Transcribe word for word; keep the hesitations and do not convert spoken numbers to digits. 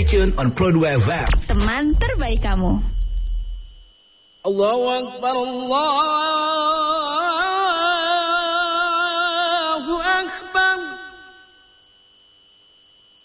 tune on Pro dua F M. Teman terbaik kamu. Allahu Akbar, Allahu Akbar.